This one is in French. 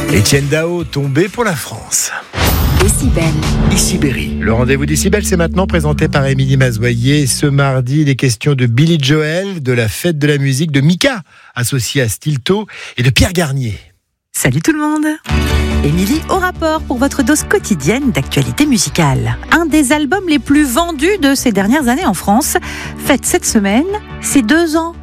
Etienne Dao, tombé pour la France. Décibel. Ici Berry. Le rendez-vous Décibel, c'est maintenant présenté par Émilie Mazoyer. Ce mardi, les questions de Billy Joel, de la fête de la musique, de Mika, associé à Stilto, et de Pierre Garnier. Salut tout le monde. Émilie au rapport pour votre dose quotidienne d'actualité musicale. Un des albums les plus vendus de ces dernières années en France fête cette semaine ses 2 ans.